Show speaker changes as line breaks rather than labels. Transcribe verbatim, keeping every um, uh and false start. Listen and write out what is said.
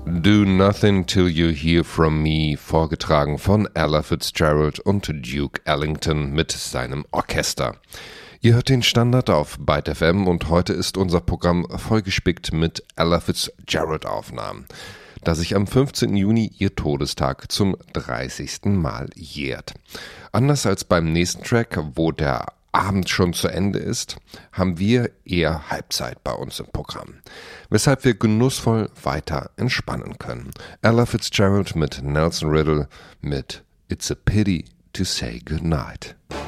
Do Nothing Till You Hear From Me, vorgetragen von Ella Fitzgerald und Duke Ellington mit seinem Orchester. Ihr hört den Standard auf Byte F M und heute ist unser Programm vollgespickt mit Ella Fitzgerald-Aufnahmen, da sich am fünfzehnten Juni ihr Todestag zum dreißigsten Mal jährt. Anders als beim nächsten Track, wo der Abend schon zu Ende ist, haben wir eher Halbzeit bei uns im Programm, weshalb wir genussvoll weiter entspannen können. Ella Fitzgerald mit Nelson Riddle mit It's a Pity to Say Goodnight.